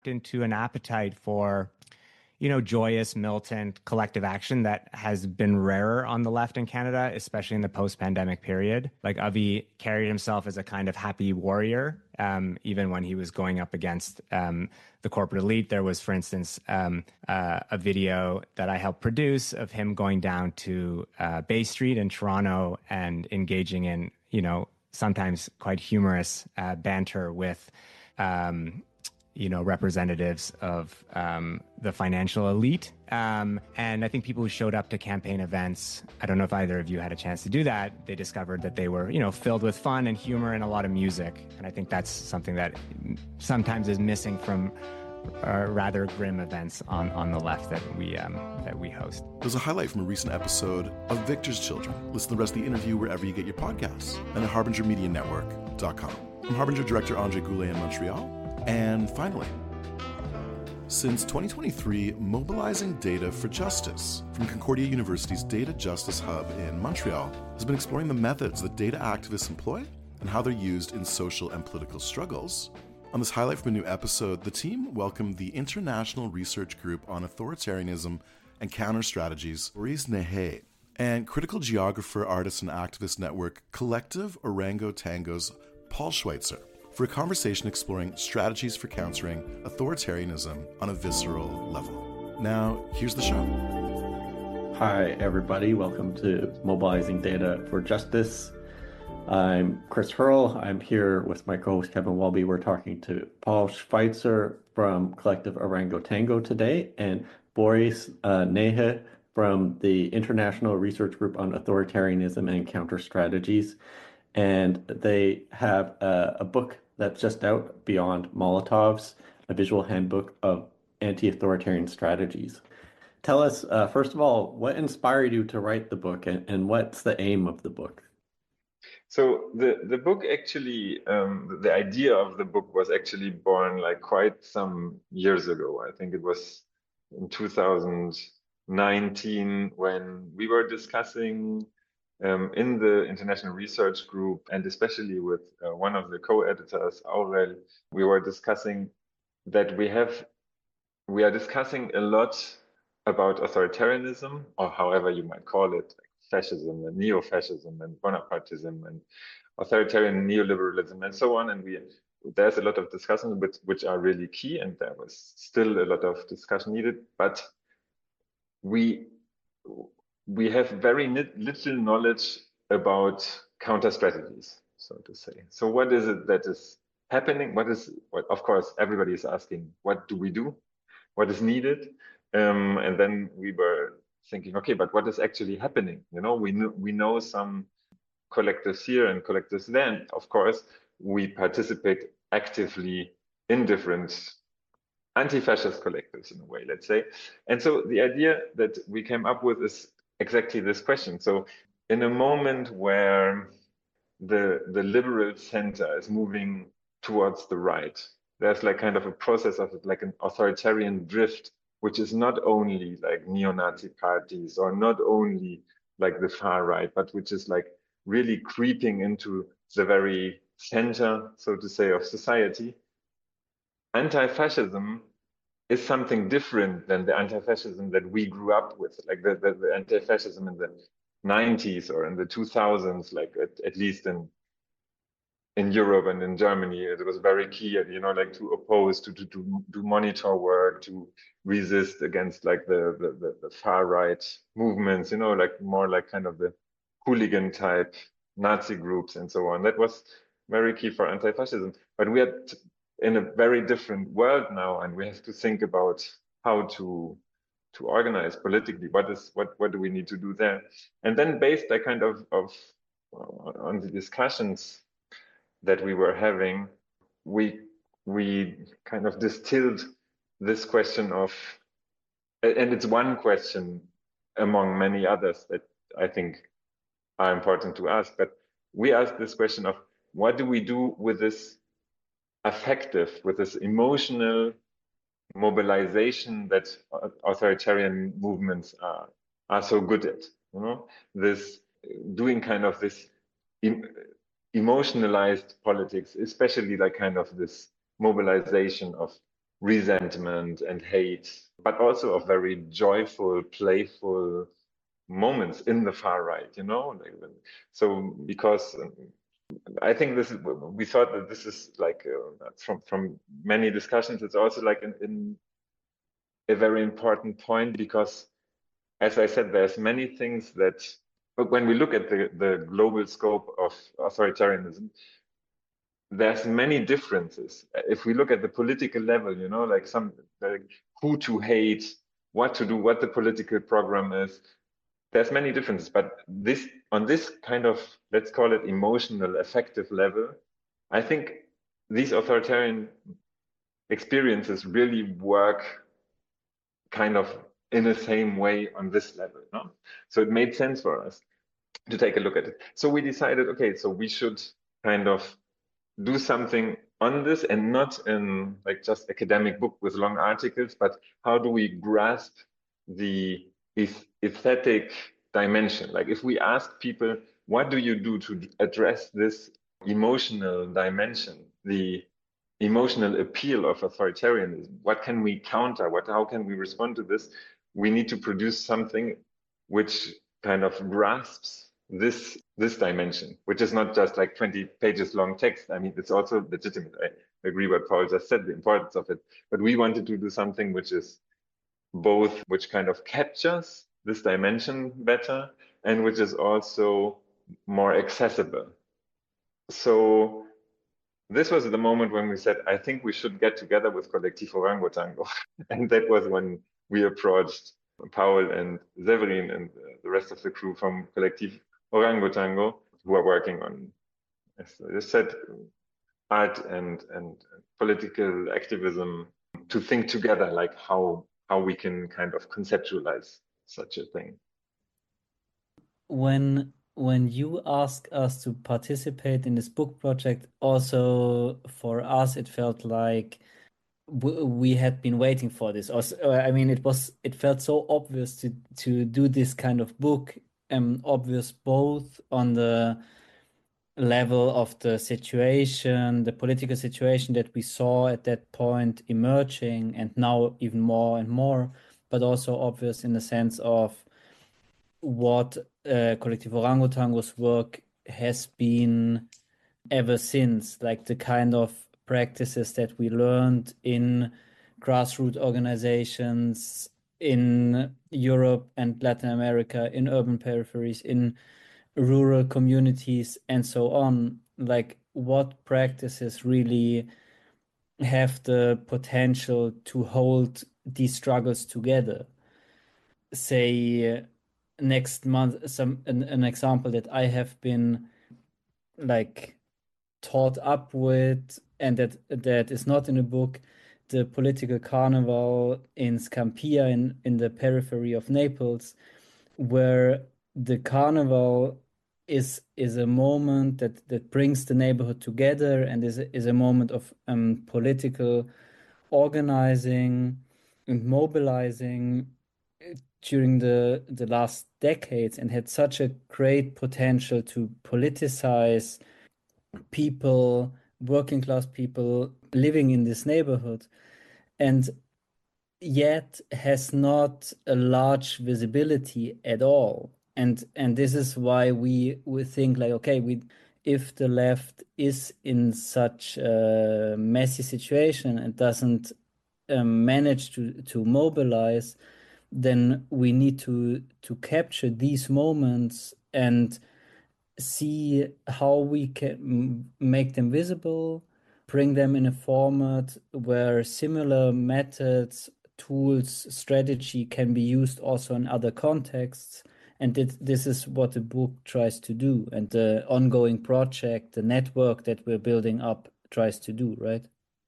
into an appetite for, joyous, militant collective action that has been rarer on the left in Canada, especially in the post-pandemic period. Like Avi carried himself as a kind of happy warrior, even when he was going up against the corporate elite. There was, for instance, a video that I helped produce of him going down to Bay Street in Toronto and engaging in, sometimes quite humorous banter with representatives of the financial elite. And I think people who showed up to campaign events, I don't know if either of you had a chance to do that, they discovered that they were, filled with fun and humor and a lot of music. And I think that's something that sometimes is missing from rather grim events on the left that we host. There's a highlight from a recent episode of Victor's Children. Listen to the rest of the interview wherever you get your podcasts and at HarbingerMediaNetwork.com. I'm Harbinger Director Andre Goulet in Montreal. And finally, since 2023, Mobilizing Data for Justice from Concordia University's Data Justice Hub in Montreal has been exploring the methods that data activists employ and how they're used in social and political struggles. On this highlight from a new episode, the team welcomed the International Research Group on Authoritarianism and Counter Strategies, Boris Nehe, and critical geographer, artist, and activist network Collective Orango Tango's Paul Schweitzer for a conversation exploring strategies for countering authoritarianism on a visceral level. Now, here's the show. Hi, everybody. Welcome to Mobilizing Data for Justice. I'm Chris Hurl. I'm here with my co-host Kevin Walby. We're talking to Paul Schweitzer from Collective Orango Tango today and Boris Nehe from the International Research Group on Authoritarianism and Counter Strategies. And they have a book that's just out, Beyond Molotovs, a visual handbook of anti-authoritarian strategies. Tell us, first of all, what inspired you to write the book and what's the aim of the book? So the book actually, the idea of the book was actually born like quite some years ago. I think it was in 2019 when we were discussing in the International Research Group, and especially with one of the co-editors, Aurel, we were discussing that we are discussing a lot about authoritarianism, or however you might call it, like fascism and neo-fascism and Bonapartism and authoritarian neoliberalism and so on. And there's a lot of discussion which are really key, and there was still a lot of discussion needed, but we have very little knowledge about counter strategies, so to say. So what is it that is happening? Of course, everybody is asking, what do we do? What is needed? And then we were thinking, okay, but what is actually happening? We know some collectives here and collectives there. And of course, we participate actively in different anti-fascist collectives in a way, let's say. And so the idea that we came up with is exactly this question. So in a moment where the liberal center is moving towards the right, there's like kind of a process of like an authoritarian drift, which is not only like neo-Nazi parties or not only like the far right, but which is like really creeping into the very center, so to say, of society. Anti-fascism is something different than the anti-fascism that we grew up with, like the anti-fascism in the 90s or in the 2000s, like at least in Europe and in Germany. It was very key, like to oppose, to do monitor work, to resist against like the far right movements, like more like kind of the hooligan type Nazi groups and so on. That was very key for anti-fascism. But we are in a very different world now, and we have to think about how to organize politically. What do we need to do there? And then based like kind of on the discussions that we were having, we kind of distilled this question of, and it's one question among many others that I think are important to ask, but we asked this question of what do we do with this affective, with this emotional mobilization that authoritarian movements are so good at, this doing kind of this emotionalized politics, especially like kind of this mobilization of resentment and hate, but also of very joyful, playful moments in the far right, you know? So because I think we thought that this is like from many discussions, it's also like in a very important point because, as I said, there's many things that, but when we look at the global scope of authoritarianism, there's many differences. If we look at the political level, you know, like who to hate, what to do, what the political program is, there's many differences. But this on this kind of, let's call it emotional, affective level, I think these authoritarian experiences really work kind of in the same way on this level. No? So it made sense for us to take a look at it. So we decided, okay, so we should kind of do something on this, and not in like just academic book with long articles, but how do we grasp the aesthetic dimension? Like if we ask people, what do you do to address this emotional dimension, the emotional appeal of authoritarianism? What can we counter? How can we respond to this? We need to produce something which kind of grasps this dimension, which is not just like 20 pages long text. I mean, it's also legitimate. I agree what Paul just said, the importance of it. But we wanted to do something which is both, which kind of captures this dimension better, and which is also more accessible. So this was the moment when we said, I think we should get together with Collectif Orangotango. And that was when we approached Paul and Severin and the rest of the crew from Collectif Orangotango, who are working on, as I said, art and political activism, to think together like how we can kind of conceptualize such a thing. When you ask us to participate in this book project, also for us, it felt like we had been waiting for this. Also, I mean, it felt so obvious to do this kind of book, obvious both on the level of the situation, the political situation that we saw at that point emerging, and now even more and more, but also obvious in the sense of what Collectif Orangotango's work has been ever since, like the kind of practices that we learned in grassroots organizations in Europe and Latin America, in urban peripheries, in rural communities, and so on. Like what practices really have the potential to hold these struggles together. Say next month, an example that I have been like taught up with, and that is not in the book, the political carnival in Scampia in the periphery of Naples, where the carnival is a moment that brings the neighborhood together, and is a moment of political organizing and mobilizing during the last decades, and had such a great potential to politicize people, working class people living in this neighborhood, and yet has not a large visibility at all. And this is why we think like, okay, if the left is in such a messy situation and doesn't manage to mobilize, then we need to capture these moments and see how we can make them visible, bring them in a format where similar methods, tools, strategy can be used also in other contexts. And this is what the book tries to do, and the ongoing project, the network that we're building up, tries to do, right?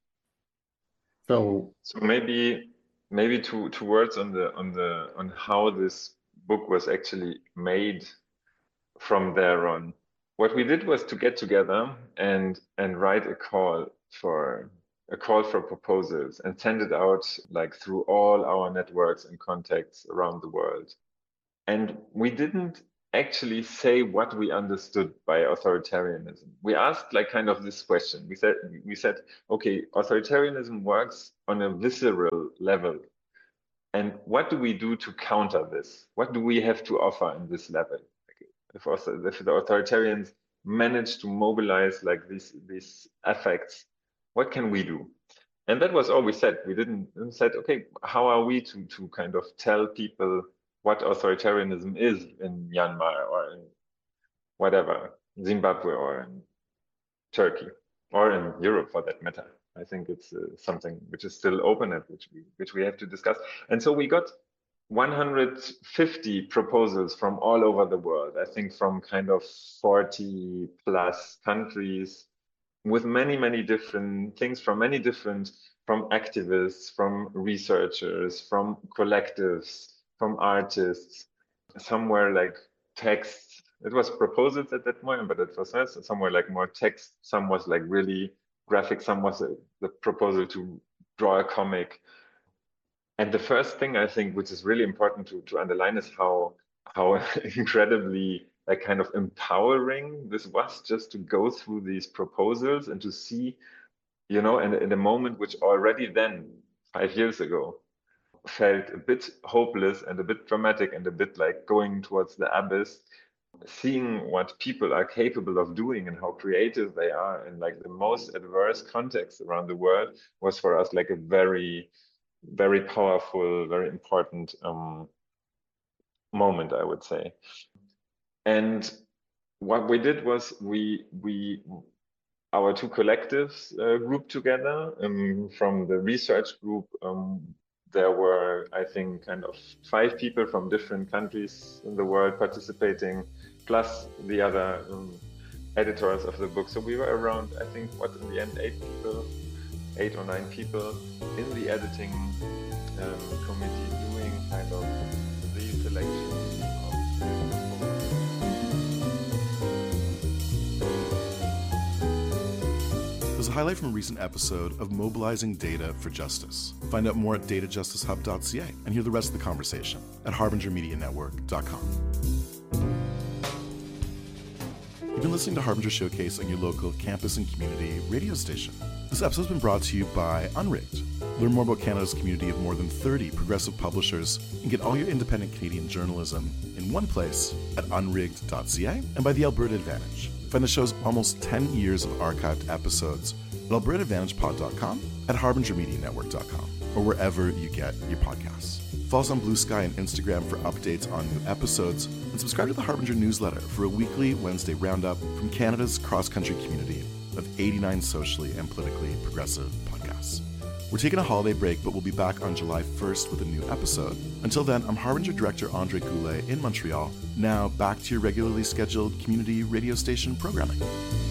So maybe two words on how this book was actually made from there on. What we did was to get together and write a call for proposals and send it out like through all our networks and contacts around the world. And we didn't actually say what we understood by authoritarianism. We asked like kind of this question. We said, okay, authoritarianism works on a visceral level. And what do we do to counter this? What do we have to offer in this level? If the authoritarians manage to mobilize like these affects, what can we do? And that was all we said. We didn't said, okay, how are we to kind of tell people what authoritarianism is in Myanmar or in whatever, Zimbabwe or in Turkey or in Europe for that matter. I think it's something which is still open and which we have to discuss. And so we got 150 proposals from all over the world, I think from kind of 40 plus countries with many, many different things from activists, from researchers, from collectives, from artists, somewhere like text. It was proposals at that moment, but it was somewhere like more text. Some was like really graphic. Some was the proposal to draw a comic. And the first thing I think, which is really important to underline, is how incredibly like kind of empowering this was, just to go through these proposals and to see, you know, and in a moment which already then 5 years ago felt a bit hopeless and a bit dramatic and a bit like going towards the abyss, seeing what people are capable of doing and how creative they are in like the most adverse contexts around the world was for us like a very, very powerful, very important moment, I would say. And what we did was our two collectives grouped together. From the research group, there were, I think, kind of 5 people from different countries in the world participating, plus the other editors of the book. So we were around, I think, in the end, 8 or 9 people in the editing committee doing kind of the selection of proposals. There's a highlight from a recent episode of Mobilizing Data for Justice. Find out more at datajusticehub.ca and hear the rest of the conversation at harbingermedianetwork.com. You've been listening to Harbinger Showcase on your local campus and community radio station. This episode's been brought to you by Unrigged. Learn more about Canada's community of more than 30 progressive publishers and get all your independent Canadian journalism in one place at unrigged.ca and by the Alberta Advantage. Find the show's almost 10 years of archived episodes at albertaadvantagepod.com, at harbingermedianetwork.com, or wherever you get your podcasts. Follow us on Blue Sky and Instagram for updates on new episodes, and subscribe to the Harbinger newsletter for a weekly Wednesday roundup from Canada's cross-country community of 89 socially and politically progressive podcasts. We're taking a holiday break, but we'll be back on July 1st with a new episode. Until then, I'm Harbinger Director Andre Goulet in Montreal. Now, back to your regularly scheduled community radio station programming.